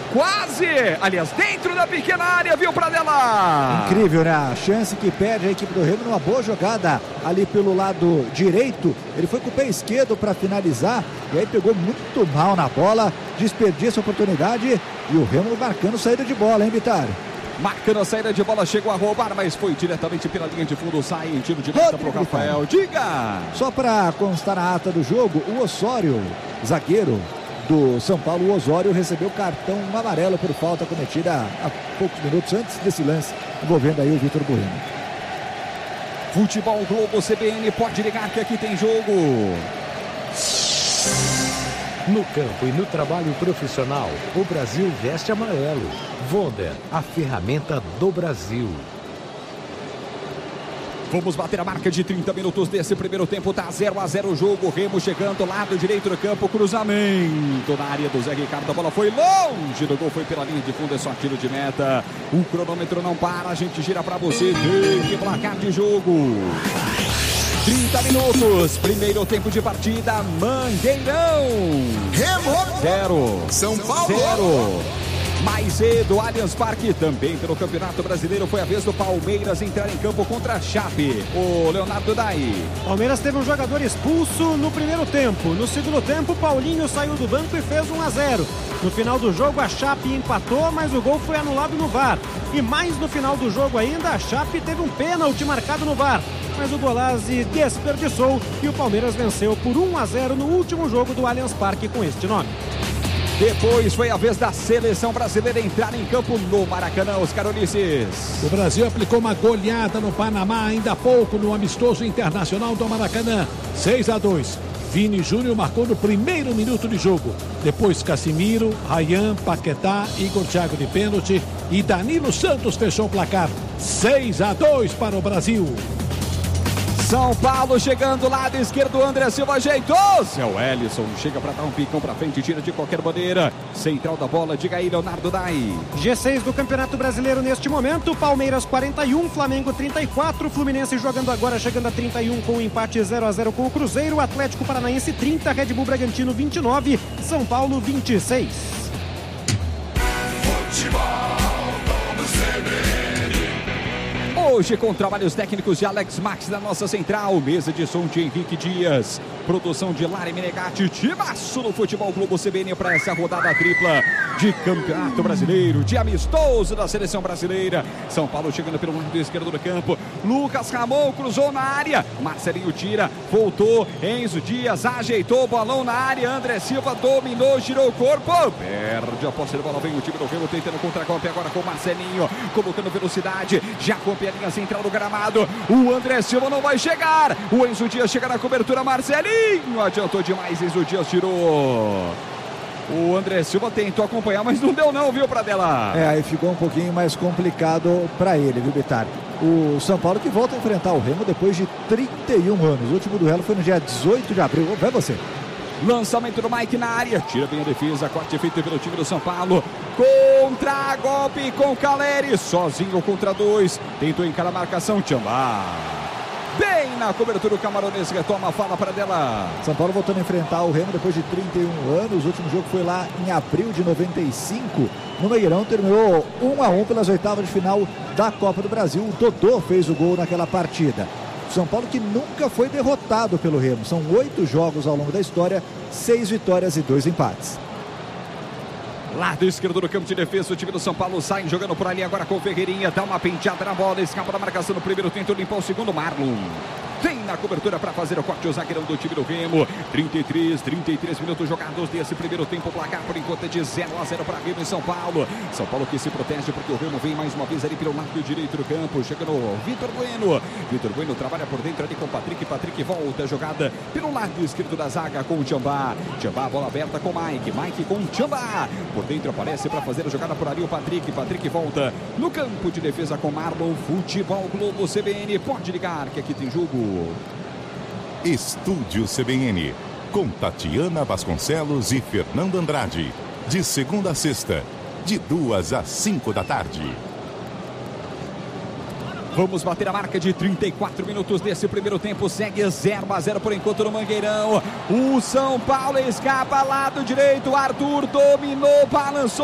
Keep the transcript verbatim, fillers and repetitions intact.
quase, aliás, dentro da pequena área, viu, Pradella? Incrível, né? A chance que perde a equipe do Remo numa boa jogada ali pelo lado direito. Ele foi com o pé esquerdo para finalizar e aí pegou muito mal na bola, desperdiça a oportunidade e o Remo marcando saída de bola, hein, Vitório? Marcando a saída de bola, chegou a roubar, mas foi diretamente pela linha de fundo, sai em tiro de meta pro Rafael. Diga! Só para constar na ata do jogo, o Osório, zagueiro do São Paulo, o Osório recebeu cartão amarelo por falta cometida há poucos minutos antes desse lance, envolvendo aí o Vitor Bueno. Futebol Globo C B N, pode ligar que aqui tem jogo. No campo e no trabalho profissional, o Brasil veste amarelo. Wonder, a ferramenta do Brasil. Vamos bater a marca de trinta minutos desse primeiro tempo, tá zero a zero o jogo, Remo chegando, lado direito do campo, cruzamento na área do Zé Ricardo, a bola foi longe do gol, foi pela linha de fundo, é só tiro de meta, o cronômetro não para, a gente gira pra você, tem que placar de jogo. trinta minutos, primeiro tempo de partida, Mangueirão. Remo Zero. São Paulo. Zero. Mais cedo, Allianz Parque, também pelo Campeonato Brasileiro, foi a vez do Palmeiras entrar em campo contra a Chape. O Leonardo Dai. Palmeiras teve um jogador expulso no primeiro tempo. No segundo tempo, Paulinho saiu do banco e fez um a zero. No final do jogo, a Chape empatou, mas o gol foi anulado no V A R. E mais no final do jogo ainda, a Chape teve um pênalti marcado no V A R. Mas o Golazzi desperdiçou e o Palmeiras venceu por um a zero no último jogo do Allianz Parque com este nome. Depois foi a vez da seleção brasileira entrar em campo no Maracanã, os Carolices. O Brasil aplicou uma goleada no Panamá ainda há pouco no amistoso internacional do Maracanã. seis a dois. Vini Júnior marcou no primeiro minuto de jogo. Depois Casimiro, Ryan, Paquetá, Igor Thiago de pênalti e Danilo Santos fechou o placar. seis a dois para o Brasil. São Paulo chegando, lado esquerdo, André Silva ajeitou. Seu Ellison chega para dar um picão para frente, tira de qualquer maneira. Central da bola, diga aí, Leonardo Dai. G seis do Campeonato Brasileiro neste momento, Palmeiras quarenta e um, Flamengo trinta e quatro, Fluminense jogando agora, chegando a trinta e um com o um empate zero a zero com o Cruzeiro, Atlético Paranaense trinta, Red Bull Bragantino vinte e nove, São Paulo vinte e seis. Futebol Globo C B N. Hoje com trabalhos técnicos de Alex Max na nossa central, mesa de som de Henrique Dias, produção de Lari Menegatti, timaço no Futebol Globo C B N para essa rodada tripla de Campeonato Brasileiro, de amistoso da Seleção Brasileira. São Paulo chegando pelo lado esquerdo do campo, Lucas Ramon cruzou na área, Marcelinho tira, voltou, Enzo Dias ajeitou o balão na área, André Silva dominou, girou o corpo, perde a posse de bola, vem o time do Remo tentando contra-golpe agora com o Marcelinho, colocando velocidade, já acompanha a linha central do gramado, o André Silva não vai chegar, o Enzo Dias chega na cobertura, Marcelinho adiantou demais, Enzo Dias tirou. O André Silva tentou acompanhar, mas não deu não, viu, Pradella? É, aí ficou um pouquinho mais complicado para ele, viu, Bitar? O São Paulo que volta a enfrentar o Remo depois de trinta e um anos. O último duelo foi no dia dezoito de abril. Vai você. Lançamento do Mike na área, tira bem a defesa, corte feito pelo time do São Paulo, contra-golpe com Caleri, sozinho contra dois, tentou encarar a marcação, Tchambá. Bem na cobertura, o Camaronês retoma a fala para dela. São Paulo voltando a enfrentar o Remo depois de trinta e um anos. O último jogo foi lá em abril de noventa e cinco. No Meirão terminou um a um pelas oitavas de final da Copa do Brasil. O Dodô fez o gol naquela partida. São Paulo que nunca foi derrotado pelo Remo. São oito jogos ao longo da história, seis vitórias e dois empates. Lado esquerdo do campo de defesa, o time do São Paulo sai jogando por ali agora com o Ferreirinha, dá uma penteada na bola, escapa da marcação no primeiro, tenta limpar o segundo, Marlon. Vem na cobertura para fazer o corte, o zagueirão do time do Remo. trinta e três, trinta e três minutos jogados desse primeiro tempo. Placar por enquanto é de zero a zero para Remo e São Paulo. São Paulo que se protege porque o Remo vem mais uma vez ali pelo lado direito do campo. Chegando o Vitor Bueno. Vitor Bueno trabalha por dentro ali com o Patrick. Patrick volta a jogada pelo lado esquerdo da zaga com o Tchambá. Tchambá, bola aberta com o Mike. Mike com o Tchambá. Por dentro aparece para fazer a jogada por ali o Patrick. Patrick volta no campo de defesa com Marlon. Futebol Globo C B N. Pode ligar que aqui tem jogo. Estúdio C B N, com Tatiana Vasconcelos e Fernando Andrade. De segunda a sexta, de duas às cinco da tarde. Vamos bater a marca de trinta e quatro minutos desse primeiro tempo. Segue zero a zero por enquanto no Mangueirão. O São Paulo escapa, lado direito. Arthur dominou, balançou.